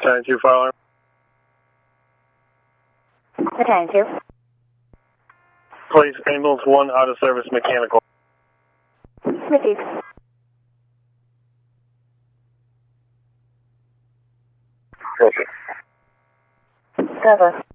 92 fire alarm. Battalion 2. Place ambulance 1 out of service mechanical. Received. Okay. Cover.